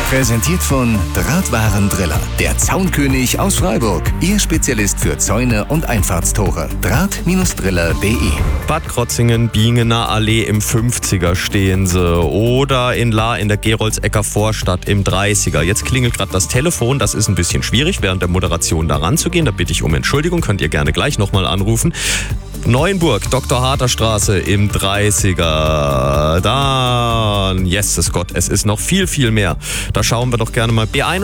Präsentiert von Drahtwarendriller, der Zaunkönig aus Freiburg. Ihr Spezialist für Zäune und Einfahrtstore. Draht-driller.de. Bad Krotzingen, Bingener Allee im 50er stehen sie. Oder in Lahr in der Geroldsecker Vorstadt im 30er. Jetzt klingelt gerade das Telefon. Das ist ein bisschen schwierig, während der Moderation da ranzugehen. Da bitte ich um Entschuldigung. Könnt ihr gerne gleich nochmal anrufen. Neuenburg, Dr. Harter Straße im 30er. Dann, Jesus Gott, es ist noch viel, viel mehr. Da schauen wir doch gerne mal. B1